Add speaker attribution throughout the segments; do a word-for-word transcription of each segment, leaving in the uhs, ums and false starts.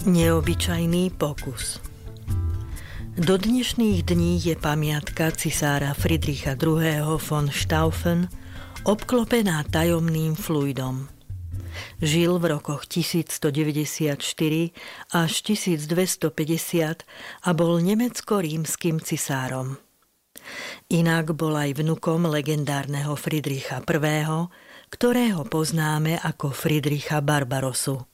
Speaker 1: Neobyčajný pokus. Do dnešných dní je pamiatka cisára Friedricha druhého. von Stauffen obklopená tajomným fluidom. Žil v rokoch tisícstodeväťdesiatštyri až tisícdvestopäťdesiat a bol nemecko-rímskym cisárom. Inak bol aj vnukom legendárneho Friedricha prvého., ktorého poznáme ako Friedricha Barbarosu.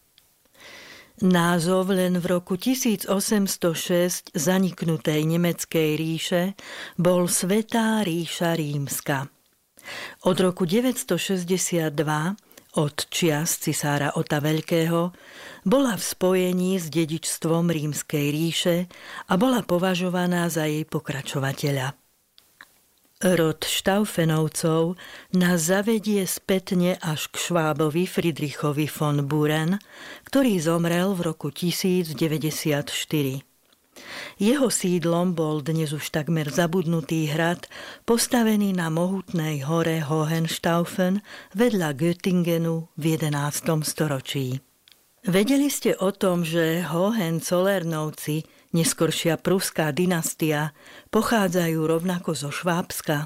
Speaker 1: Názov len v roku tisícosemstošesť zaniknutej nemeckej ríše bol Svätá ríša rímska. Od roku deväťstošesťdesiatdva, od čias cisára Ota Veľkého, bola v spojení s dedičstvom Rímskej ríše a bola považovaná za jej pokračovateľa. Rod Stauffenovcov nás zavedie spätne až k Švábovi Friedrichovi von Buren, ktorý zomrel v roku tisícdeväťdesiatštyri. Jeho sídlom bol dnes už takmer zabudnutý hrad, postavený na mohutnej hore Hohenstaufen vedľa Göttingenu v jedenástom storočí. Vedeli ste o tom, že Hohenzollernovci, neskoršia pruská dynastia, pochádzajú rovnako zo Švábska?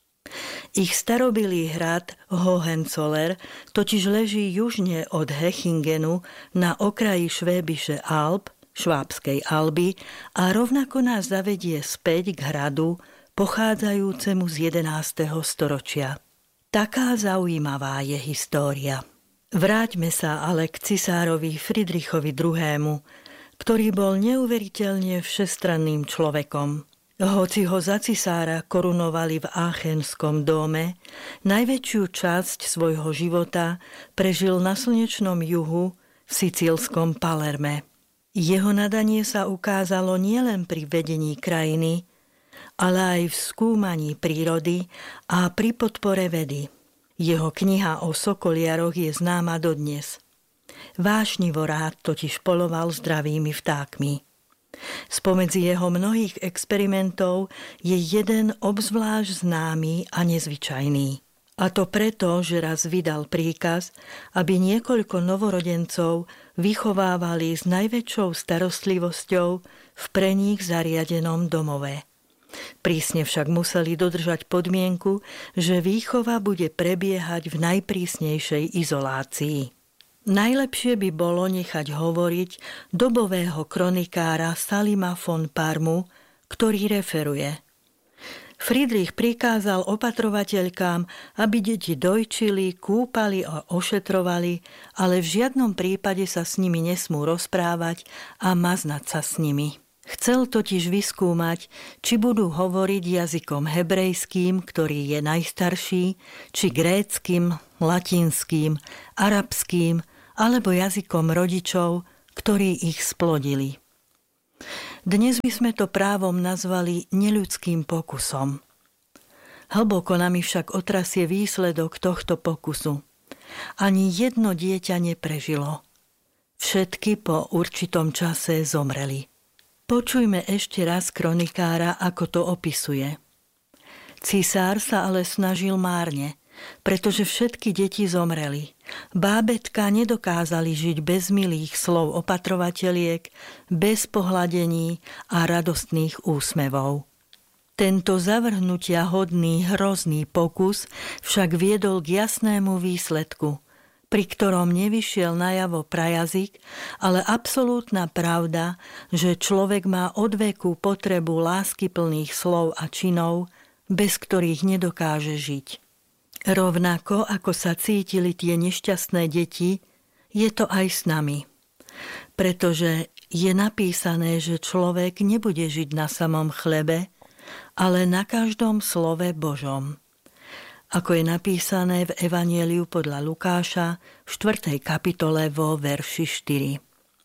Speaker 1: Ich starobilý hrad Hohenzoller totiž leží južne od Hechingenu na okraji Schwäbische Alb, Švábskej Alby, a rovnako nás zavedie späť k hradu pochádzajúcemu z jedenásteho storočia. Taká zaujímavá je história. Vráťme sa ale k cisárovi Friedrichovi druhému., ktorý bol neuveriteľne všestranným človekom. Hoci ho za cisára korunovali v Aachenskom dóme, najväčšiu časť svojho života prežil na slnečnom juhu v sicílskom Palerme. Jeho nadanie sa ukázalo nielen pri vedení krajiny, ale aj v skúmaní prírody a pri podpore vedy. Jeho kniha o sokoliaroch je známa dodnes. Vášnivo rád totiž poloval zdravými vtákmi. Spomedzi jeho mnohých experimentov je jeden obzvlášť známy a nezvyčajný. A to preto, že raz vydal príkaz, aby niekoľko novorodencov vychovávali s najväčšou starostlivosťou v pre nich zariadenom domove. Prísne však museli dodržať podmienku, že výchova bude prebiehať v najprísnejšej izolácii. Najlepšie by bolo nechať hovoriť dobového kronikára Salima von Parmu, ktorý referuje: Friedrich prikázal opatrovateľkám, aby deti dojčili, kúpali a ošetrovali, ale v žiadnom prípade sa s nimi nesmú rozprávať a maznať sa s nimi. Chcel totiž vyskúmať, či budú hovoriť jazykom hebrejským, ktorý je najstarší, či gréckym, latinským, arabským alebo jazykom rodičov, ktorí ich splodili. Dnes by sme to právom nazvali neľudským pokusom. Hlboko nami však otrasie výsledok tohto pokusu. Ani jedno dieťa neprežilo. Všetky po určitom čase zomreli. Počujme ešte raz kronikára, ako to opisuje. Cisár sa ale snažil márne, pretože všetky deti zomreli. Bábätka nedokázali žiť bez milých slov opatrovateľiek, bez pohľadení a radostných úsmevov. Tento zavrhnutia hodný hrozný pokus však viedol k jasnému výsledku, pri ktorom nevyšiel najavo prajazyk, ale absolútna pravda, že človek má odveku potrebu láskyplných slov a činov, bez ktorých nedokáže žiť. Rovnako ako sa cítili tie nešťastné deti, je to aj s nami. Pretože je napísané, že človek nebude žiť na samom chlebe, ale na každom slove Božom. Ako je napísané v Evanjeliu podľa Lukáša v štvrtej kapitole vo verši štyri.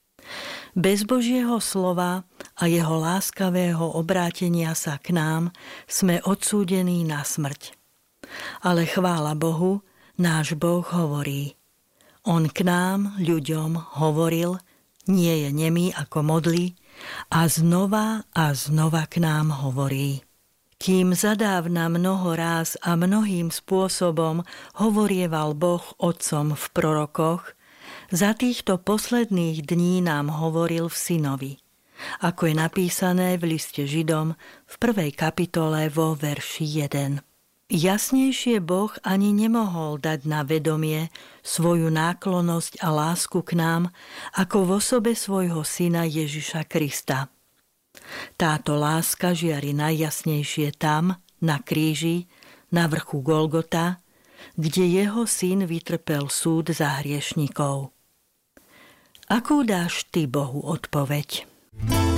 Speaker 1: Bez Božieho slova a jeho láskavého obrátenia sa k nám sme odsúdení na smrť. Ale chvála Bohu, náš Boh hovorí. On k nám, ľuďom, hovoril, nie je nemý ako modlí, a znova a znova k nám hovorí. Kým zadávna mnoho ráz a mnohým spôsobom hovorieval Boh otcom v prorokoch, Za týchto posledných dní nám hovoril v synovi, ako je napísané v liste Židom v prvej kapitole vo verši jeden. Jasnejšie Boh ani nemohol dať na vedomie svoju náklonnosť a lásku k nám, ako v osobe svojho syna Ježiša Krista. Táto láska žiari najjasnejšie tam, na kríži, na vrchu Golgota, kde jeho syn vytrpel súd za hriešnikov. Akú dáš ty Bohu odpoveď?